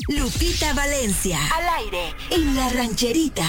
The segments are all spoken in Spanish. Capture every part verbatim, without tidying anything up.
Lupita Valencia, al aire, en La Rancherita.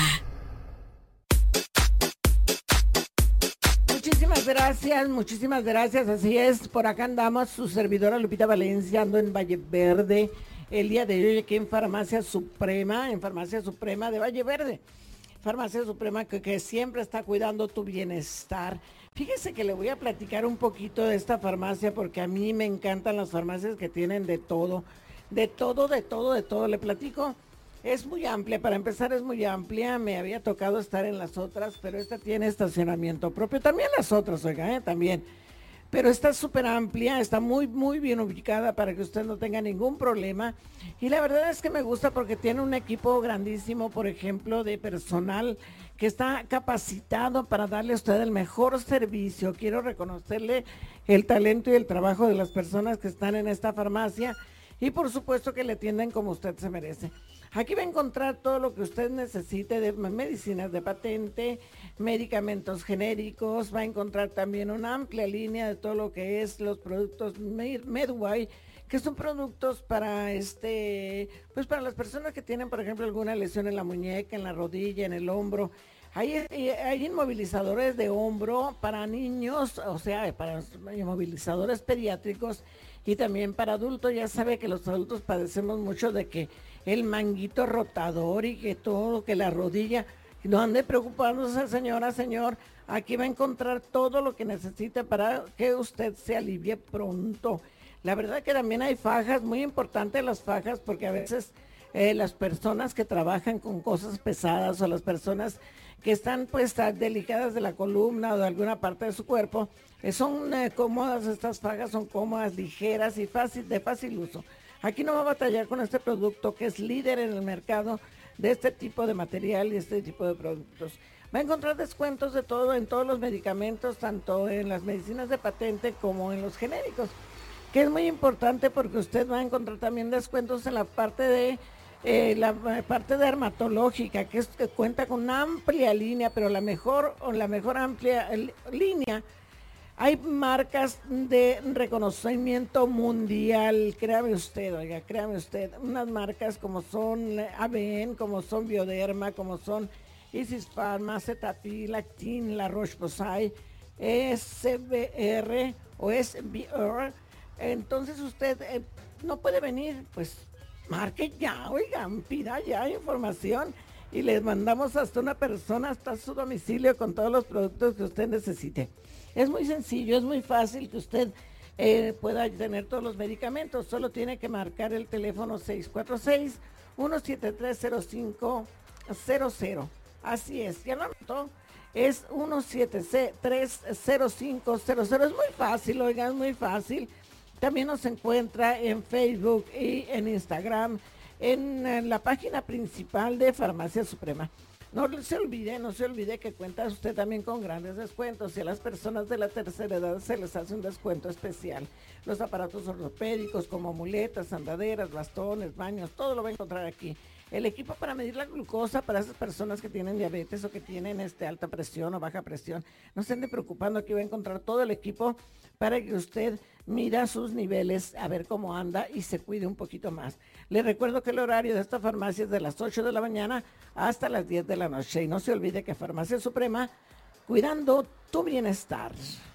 Muchísimas gracias, muchísimas gracias, así es, por acá andamos, su servidora Lupita Valencia, ando en Valle Verde, el día de hoy aquí en Farmacia Suprema, en Farmacia Suprema de Valle Verde, Farmacia Suprema que, que siempre está cuidando tu bienestar. Fíjese que le voy a platicar un poquito de esta farmacia porque a mí me encantan las farmacias que tienen de todo, de todo, de todo, de todo, le platico. Es muy amplia, para empezar es muy amplia, me había tocado estar en las otras, pero esta tiene estacionamiento propio, también las otras, oiga, ¿eh? También. Pero está súper amplia, está muy, muy bien ubicada para que usted no tenga ningún problema. Y la verdad es que me gusta porque tiene un equipo grandísimo, por ejemplo, de personal que está capacitado para darle a usted el mejor servicio. Quiero reconocerle el talento y el trabajo de las personas que están en esta farmacia y por supuesto que le atienden como usted se merece. Aquí va a encontrar todo lo que usted necesite de medicinas de patente, medicamentos genéricos, va a encontrar también una amplia línea de todo lo que es los productos Medway, que son productos para este, pues para las personas que tienen, por ejemplo, alguna lesión en la muñeca, en la rodilla, en el hombro. Hay, hay inmovilizadores de hombro para niños, o sea, para inmovilizadores pediátricos y también para adultos. Ya sabe que los adultos padecemos mucho de que el manguito rotador y que todo, que la rodilla, no ande preocupándose, señora, señor, aquí va a encontrar todo lo que necesita para que usted se alivie pronto. La verdad que también hay fajas, muy importantes las fajas, porque a veces eh, las personas que trabajan con cosas pesadas o las personas que están pues delicadas de la columna o de alguna parte de su cuerpo, eh, son eh, cómodas, estas fajas son cómodas, ligeras y fácil, de fácil uso. Aquí no va a batallar con este producto que es líder en el mercado de este tipo de material y este tipo de productos. Va a encontrar descuentos de todo en todos los medicamentos, tanto en las medicinas de patente como en los genéricos, que es muy importante porque usted va a encontrar también descuentos en la parte de eh, la parte dermatológica, que, es, que cuenta con una amplia línea, pero la mejor o la mejor amplia el, línea. Hay marcas de reconocimiento mundial, créame usted, oiga, créame usted, unas marcas como son A B N, como son Bioderma, como son Isis Pharma, Cetaphil, Actin, La Roche-Posay, S B R o S B R. Entonces usted eh, no puede venir, pues marque ya, oigan, pida ya información y les mandamos hasta una persona hasta su domicilio con todos los productos que usted necesite. Es muy sencillo, es muy fácil que usted eh, pueda tener todos los medicamentos. Solo tiene que marcar el teléfono seis cuatro seis, uno siete tres, cero cinco cero cero. Así es, ya lo anotó. Es uno siete tres, cero cinco cero cero. Es muy fácil, oigan, es muy fácil. También nos encuentra en Facebook y en Instagram, en, en la página principal de Farmacia Suprema. No se olvide, no se olvide que cuenta usted también con grandes descuentos y a las personas de la tercera edad se les hace un descuento especial. Los aparatos ortopédicos como muletas, andaderas, bastones, baños, todo lo va a encontrar aquí. El equipo para medir la glucosa para esas personas que tienen diabetes o que tienen este, alta presión o baja presión. No se ande preocupando, aquí va a encontrar todo el equipo para que usted mida sus niveles, a ver cómo anda y se cuide un poquito más. Le recuerdo que el horario de esta farmacia es de las ocho de la mañana hasta las diez de la noche. Y no se olvide que Farmacia Suprema, cuidando tu bienestar.